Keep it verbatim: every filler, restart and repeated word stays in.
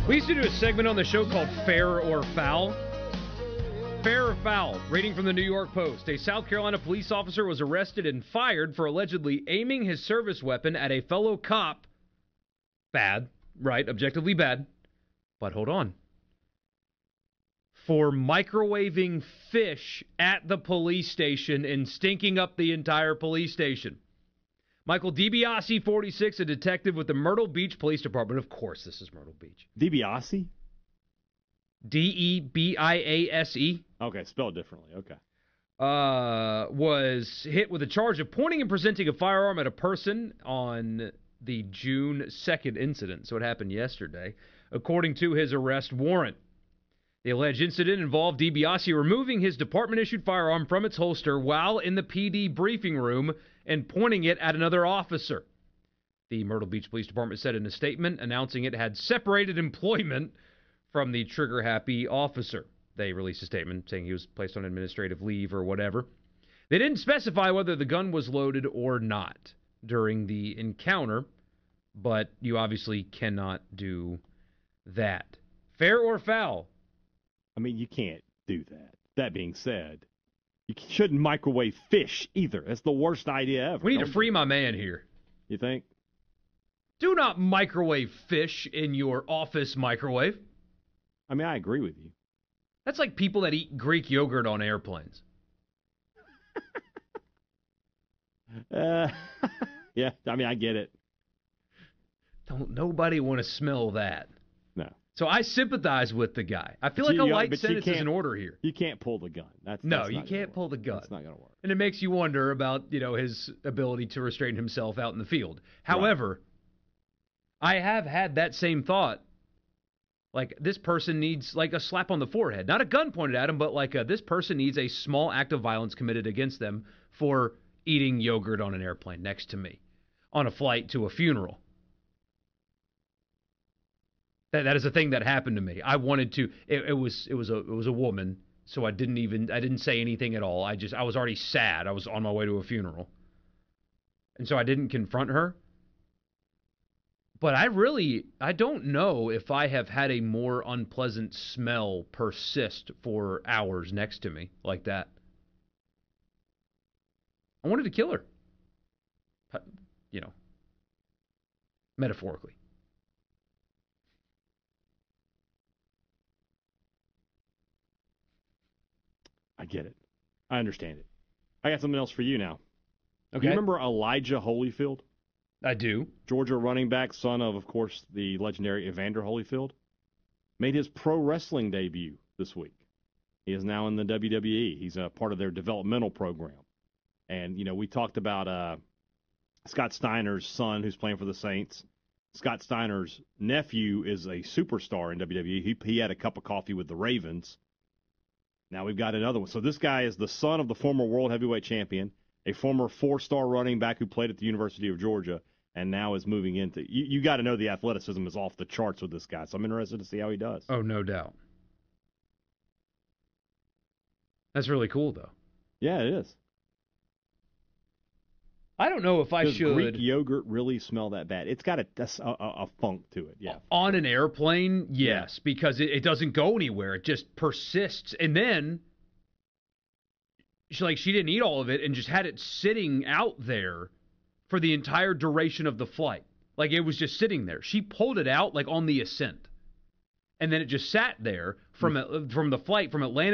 We used to do a segment on the show called Fair or Foul. Fair or foul, rating from the New York Post. A South Carolina police officer was arrested and fired for allegedly aiming his service weapon at a fellow cop. Bad, right, objectively bad. But hold on. For microwaving fish at the police station and stinking up the entire police station. Michael DiBiase, forty-six, a detective with the Myrtle Beach Police Department. Of course, this is Myrtle Beach. DiBiase? D E B I A S E. Okay, spelled differently. Okay. Uh, was hit with a charge of pointing and presenting a firearm at a person on the June second incident. So it happened yesterday, according to his arrest warrant. The alleged incident involved DiBiase removing his department-issued firearm from its holster while in the P D briefing room and pointing it at another officer. The Myrtle Beach Police Department said in a statement announcing it had separated employment from the trigger-happy officer. They released a statement saying he was placed on administrative leave or whatever. They didn't specify whether the gun was loaded or not during the encounter, but you obviously cannot do that. Fair or foul? I mean, you can't do that. That being said, you shouldn't microwave fish either. That's the worst idea ever. We need Don't to free you? my man here. You think? Do not microwave fish in your office microwave. I mean, I agree with you. That's like people that eat Greek yogurt on airplanes. uh, yeah, I mean, I get it. Don't nobody want to smell that. No. So I sympathize with the guy. I feel But like you- a you- light but you sentence is can't- in order here. You can't pull the gun. That's No, that's you not gonna can't work. pull the gun. That's not going to work. And it makes you wonder about, you know, his ability to restrain himself out in the field. However, right. I have had that same thought. Like, this person needs, like, a slap on the forehead. Not a gun pointed at him, but, like, a, this person needs a small act of violence committed against them for eating yogurt on an airplane next to me on a flight to a funeral. That that is a thing that happened to me. I wanted to. It, it was it was a it was a woman, so I didn't even I didn't say anything at all. I just I was already sad. I was on my way to a funeral, and so I didn't confront her. But I really I don't know if I have had a more unpleasant smell persist for hours next to me like that. I wanted to kill her. You know, metaphorically. I get it. I understand it. I got something else for you now. Okay. You remember Elijah Holyfield? I do. Georgia running back, son of, of course, the legendary Evander Holyfield, made his pro wrestling debut this week. He is now in the W W E. He's a part of their developmental program. And, you know, we talked about uh, Scott Steiner's son who's playing for the Saints. Scott Steiner's nephew is a superstar in W W E. He, he had a cup of coffee with the Ravens. Now we've got another one. So this guy is the son of the former world heavyweight champion, a former four-star running back who played at the University of Georgia, and now is moving into you, – you got to know the athleticism is off the charts with this guy, so I'm interested to see how he does. Oh, no doubt. That's really cool, though. Yeah, it is. I don't know if I Does should. Greek yogurt really smell that bad? It's got a, a, a funk to it, yeah. On an airplane, yes, yeah. because it, it doesn't go anywhere. It just persists. And then, she like she didn't eat all of it and just had it sitting out there for the entire duration of the flight. Like, it was just sitting there. She pulled it out, like, on the ascent. And then it just sat there from, from the flight from Atlanta